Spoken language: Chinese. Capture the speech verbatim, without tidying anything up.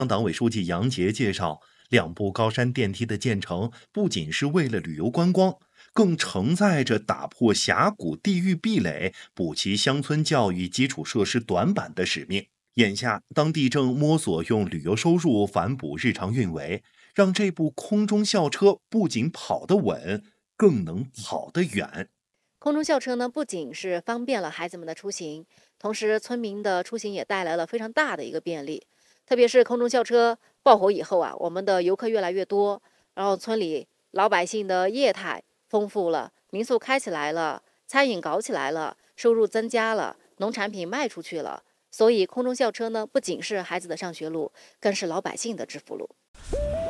党委书记杨杰介绍，两部高山电梯的建成不仅是为了旅游观光，更承载着打破峡谷地域壁垒、补齐乡村教育基础设施短板的使命。眼下，当地正摸索用旅游收入反哺日常运维，让这部空中校车不仅跑得稳，更能跑得远。 空中校车呢，不仅是方便了孩子们的出行，同时村民的出行也带来了非常大的一个便利。特别是空中校车爆火以后啊，我们的游客越来越多，然后村里老百姓的业态丰富了，民宿开起来了，餐饮搞起来了，收入增加了，农产品卖出去了。所以空中校车呢，不仅是孩子的上学路，更是老百姓的致富路。